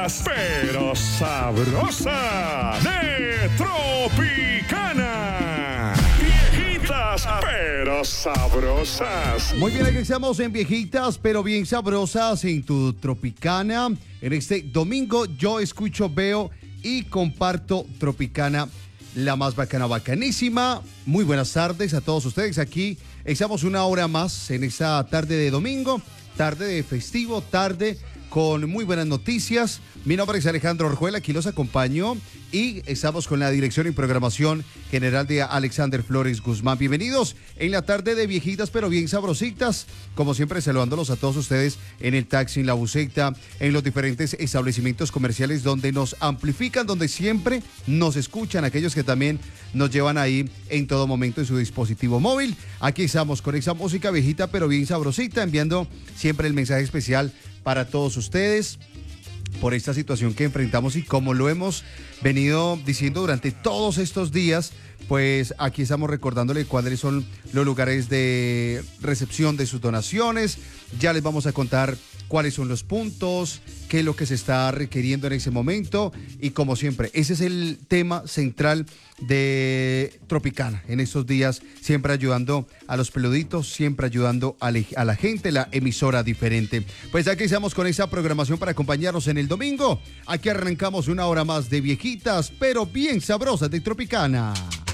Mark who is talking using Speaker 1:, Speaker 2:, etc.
Speaker 1: viejitas pero sabrosas de Tropicana. Viejitas pero sabrosas.
Speaker 2: Muy bien, aquí estamos en Viejitas pero bien sabrosas en tu Tropicana. En este domingo yo escucho, veo y comparto Tropicana, la más bacana, bacanísima. Muy buenas tardes a todos ustedes. Aquí estamos una hora más en esta tarde de domingo, tarde de festivo, tarde con muy buenas noticias. Mi nombre es Alejandro Orjuela, aquí los acompaño y estamos con la dirección y programación general de Alexander Flores Guzmán. Bienvenidos en la tarde de Viejitas pero bien sabrositas, como siempre saludándolos a todos ustedes en el taxi, en la buseta, en los diferentes establecimientos comerciales donde nos amplifican, donde siempre nos escuchan, aquellos que también nos llevan ahí en todo momento en su dispositivo móvil. Aquí estamos con esa música viejita pero bien sabrosita, enviando siempre el mensaje especial para todos ustedes por esta situación que enfrentamos y como lo hemos venido diciendo durante todos estos días, pues aquí estamos recordándole cuáles son los lugares de recepción de sus donaciones. Ya les vamos a contar cuáles son los puntos, qué es lo que se está requiriendo en ese momento y como siempre, ese es el tema central de Tropicana en estos días, siempre ayudando a los peluditos, siempre ayudando a la gente, la emisora diferente. Pues aquí estamos con esa programación para acompañarnos en el domingo. Aquí arrancamos una hora más de Viejitas pero bien sabrosas de Tropicana.